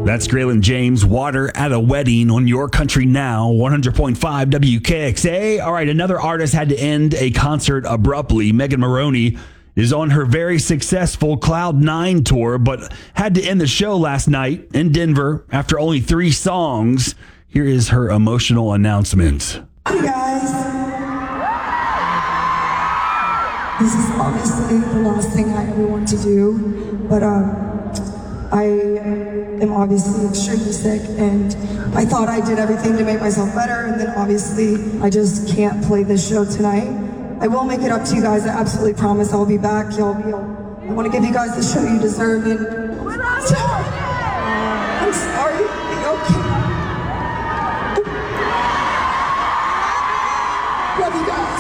That's Graylin James, Water at a Wedding on Your Country Now, 100.5 WKXA. All right, another artist had to end a concert abruptly. Megan Moroney is on her very successful Cloud9 tour, but had to end the show last night in Denver after only 3 songs. Here is her emotional announcement. Hey guys, this is obviously the last thing I ever want to do, but I am obviously extremely sick, and I thought I did everything to make myself better, and then obviously I just can't play this show tonight. I will make it up to you guys. I absolutely promise I'll be back. I want to give you guys the show you deserve, and I'm sorry. Okay. Love you guys.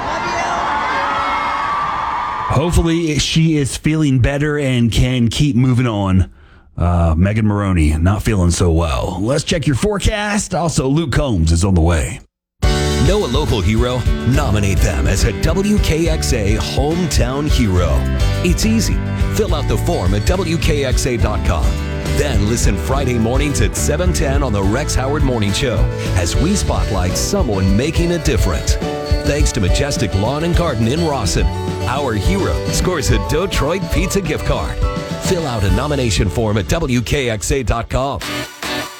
Hopefully she is feeling better and can keep moving on. Megan Moroney, not feeling so well. Let's check your forecast. Also, Luke Combs is on the way. Know a local hero? Nominate them as a WKXA Hometown Hero. It's easy. Fill out the form at WKXA.com. Then listen Friday mornings at 7:10 on the Rex Howard Morning Show as we spotlight someone making a difference. Thanks to Majestic Lawn and Garden in Rawson. Our hero scores a Detroit Pizza gift card. Fill out a nomination form at WKXA.com.